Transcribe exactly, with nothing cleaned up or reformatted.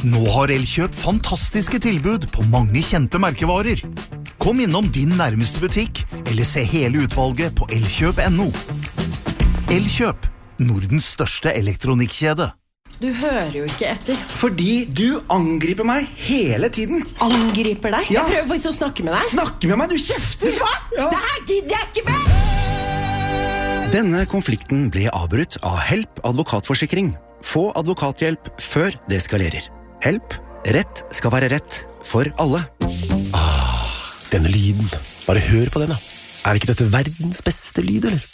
Nå har Elkjøp fantastiske tilbud på mange kjente merkevarer. Kom innom din nærmeste butikk, eller se hele utvalget på elkjøp punktum no. Elkjøp, Nordens største elektronikkjede. Du hører jo ikke etter. Fordi du angriper meg hele tiden. Angriper deg? Ja. Jeg prøver faktisk å snakke med deg. Snakke med meg, du kjefter! Vet du hva? Ja. Det her gidder jeg ikke med! Denne konflikten ble avbrutt av Help advokatforsikring. Få advokathjelp før det eskalerer. Help. Rett skal være rett for alle. Ah, denne lyden. Bare hør på den da. Er det ikke dette verdens beste lyd, eller?